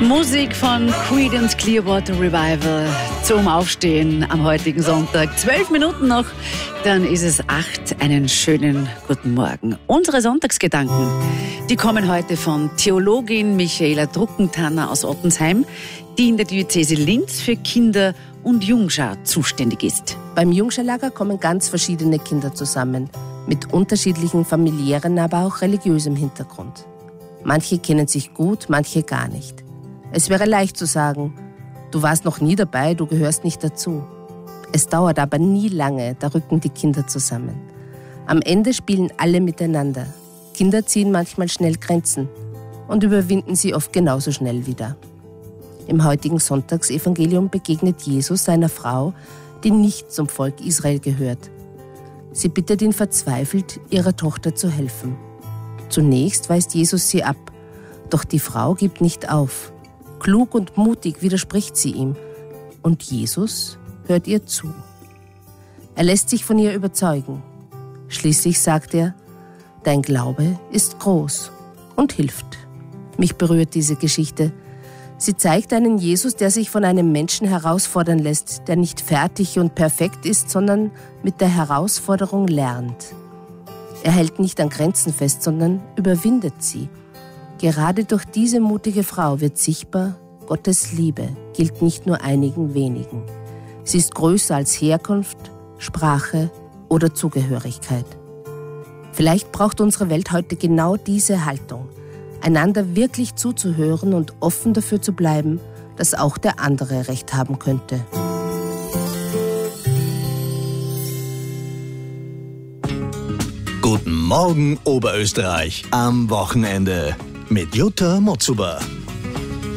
Musik von Creedence Clearwater Revival zum Aufstehen am heutigen Sonntag. 12 Minuten noch, dann ist es 8. Einen schönen guten Morgen. Unsere Sonntagsgedanken, die kommen heute von Theologin Michaela Druckentanner aus Ottensheim, die in der Diözese Linz für Kinder- und Jungschar zuständig ist. Beim Jungscharlager kommen ganz verschiedene Kinder zusammen, mit unterschiedlichen familiären, aber auch religiösem Hintergrund. Manche kennen sich gut, manche gar nicht. Es wäre leicht zu sagen, du warst noch nie dabei, du gehörst nicht dazu. Es dauert aber nie lange, da rücken die Kinder zusammen. Am Ende spielen alle miteinander. Kinder ziehen manchmal schnell Grenzen und überwinden sie oft genauso schnell wieder. Im heutigen Sonntagsevangelium begegnet Jesus seiner Frau, die nicht zum Volk Israel gehört. Sie bittet ihn verzweifelt, ihrer Tochter zu helfen. Zunächst weist Jesus sie ab, doch die Frau gibt nicht auf. Klug und mutig widerspricht sie ihm und Jesus hört ihr zu. Er lässt sich von ihr überzeugen. Schließlich sagt er, dein Glaube ist groß und hilft. Mich berührt diese Geschichte. Sie zeigt einen Jesus, der sich von einem Menschen herausfordern lässt, der nicht fertig und perfekt ist, sondern mit der Herausforderung lernt. Er hält nicht an Grenzen fest, sondern überwindet sie. Gerade durch diese mutige Frau wird sichtbar, Gottes Liebe gilt nicht nur einigen wenigen. Sie ist größer als Herkunft, Sprache oder Zugehörigkeit. Vielleicht braucht unsere Welt heute genau diese Haltung, einander wirklich zuzuhören und offen dafür zu bleiben, dass auch der andere Recht haben könnte. Guten Morgen Oberösterreich am Wochenende mit Jutta Motzuber.